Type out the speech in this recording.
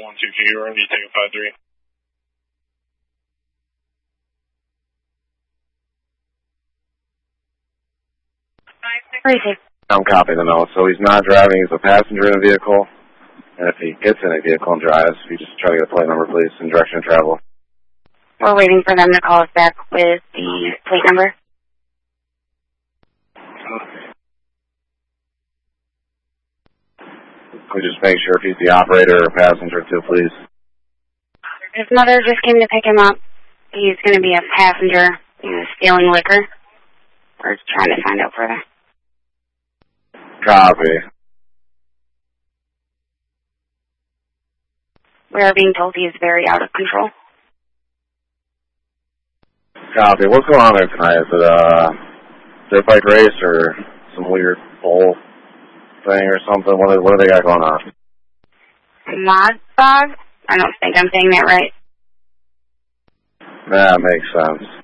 122, or you take a 5-3. I'm copying the note. So he's not driving, he's a passenger in a vehicle. And if he gets in a vehicle and drives, you just try to get a plate number, please, and direction of travel. We're waiting for them to call us back with the plate number. Can we just make sure if he's the operator or passenger too, please? His mother just came to pick him up. He's going to be a passenger. He was stealing liquor. We're trying to find out further. Copy. We are being told he is very out of control. Copy. What's going on there tonight? Is it a dirt bike race or some weird bowl thing or something? What do they got going on? Mod Bog? I don't think I'm saying that right. That makes sense.